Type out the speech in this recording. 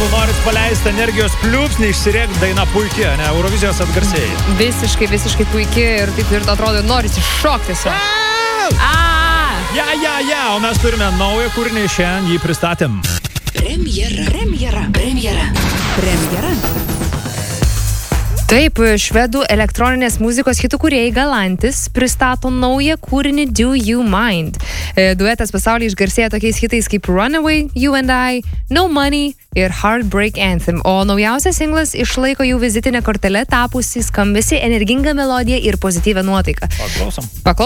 jeigu norit paleisti energijos pliūpsnį, išsirėk, daina puikia, ne, Eurovizijos atgarsėjai. Visiškai puikiai ir taip ir atrodo, norisi šokti su. Ja, o mes turime naują kūrinį, šiandien jį pristatėm. Premjera. Taip, švedų elektroninės muzikos hitų kūrėjai Galantis pristato naują kūrinį Do You Mind. Duetas pasaulyje išgarsėjo tokiais hitais kaip Runaway, You and I, No Money ir Heartbreak Anthem, o naujausias singlas išlaiko jų vizitinę kortelę tapusi skambesi energingą melodiją ir pozityvę nuotaiką. Paklausom.